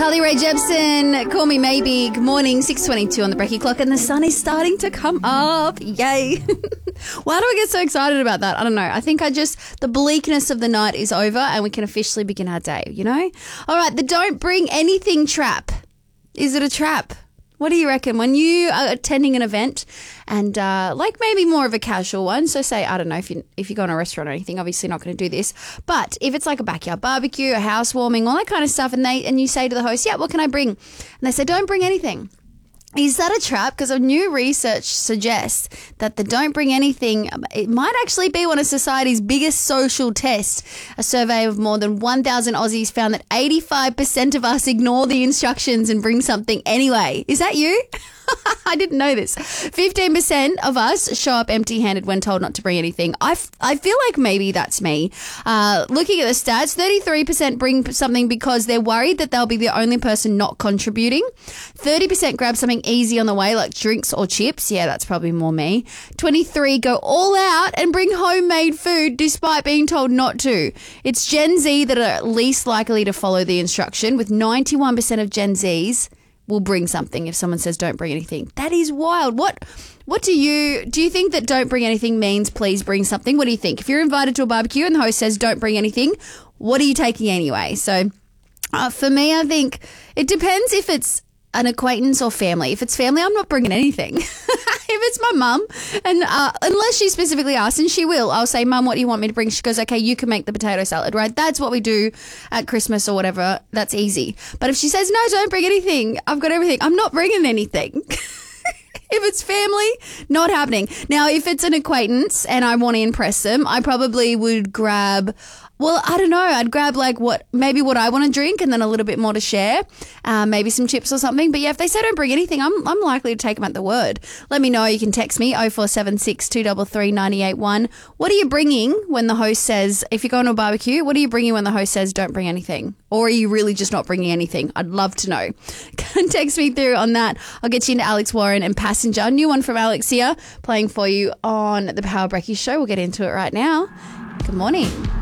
Carly Rae Jepsen, Call Me Maybe. Good morning, 6:22 on the Brekkie clock, and the sun is starting to come up. Yay. Why do I get so excited about that? I don't know. I think the bleakness of the night is over and we can officially begin our day, you know? All right, the don't bring anything trap. Is it a trap? What do you reckon? When you are attending an event and like maybe more of a casual one, so say, I don't know, if you go on a restaurant or anything, obviously not going to do this, but if it's like a backyard barbecue, a housewarming, all that kind of stuff, and you say to the host, yeah, what can I bring? And they say, don't bring anything. Is that a trap? Because a new research suggests that the don't bring anything, it might actually be one of society's biggest social tests. A survey of more than 1,000 Aussies found that 85% of us ignore the instructions and bring something anyway. Is that you? I didn't know this. 15% of us show up empty-handed when told not to bring anything. I feel like maybe that's me. Looking at the stats, 33% bring something because they're worried that they'll be the only person not contributing. 30% grab something easy on the way, like drinks or chips. Yeah, that's probably more me. 23 go all out and bring homemade food despite being told not to. It's Gen Z that are least likely to follow the instruction, with 91% of Gen Zs will bring something if someone says don't bring anything. That is wild. What do you think that don't bring anything means please bring something? What do you think? If you're invited to a barbecue and the host says don't bring anything, what are you taking anyway? So for me, I think it depends if it's an acquaintance or family. If it's family, I'm not bringing anything. If it's my mum, and unless she specifically asks, and she will, I'll say, Mum, what do you want me to bring? She goes, okay, you can make the potato salad, right? That's what we do at Christmas or whatever. That's easy. But if she says, no, don't bring anything, I've got everything, I'm not bringing anything. If it's family, not happening. Now, if it's an acquaintance and I want to impress them, I probably would grab, well, I don't know, I'd grab like what I want to drink and then a little bit more to share, maybe some chips or something. But yeah, if they say don't bring anything, I'm likely to take them at the word. Let me know. You can text me 0476 233 981. What are you bringing when the host says, if you're going to a barbecue, what are you bringing when the host says don't bring anything? Or are you really just not bringing anything? I'd love to know. Text me through on that. I'll get you into Alex Warren and Passenger. A new one from Alex here, playing for you on the Power Brekkie Show. We'll get into it right now. Good morning.